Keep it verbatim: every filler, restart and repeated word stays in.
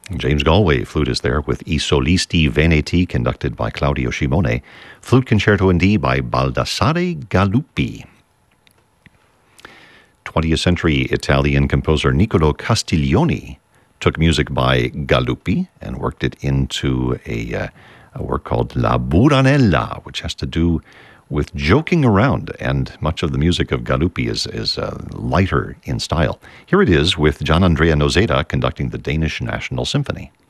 James Galway, flute, is there with I Solisti Veneti, conducted by Claudio Scimone. Flute Concerto in D by Baldassare Galuppi. twentieth century Italian composer Niccolo Castiglioni took music by Galuppi and worked it into a, uh, a work called La Buranella, which has to do with joking around, and much of the music of Galuppi is, is uh, lighter in style. Here it is with Gian Andrea Nozeda conducting the Danish National Symphony.